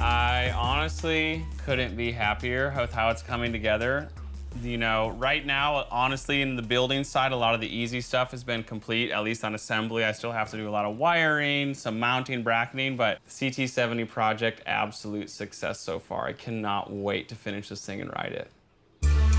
I honestly couldn't be happier with how it's coming together. You know, right now, honestly, in the building side, a lot of the easy stuff has been complete, at least on assembly. I still have to do a lot of wiring, some mounting, bracketing, but the CT70 project, absolute success so far. I cannot wait to finish this thing and ride it.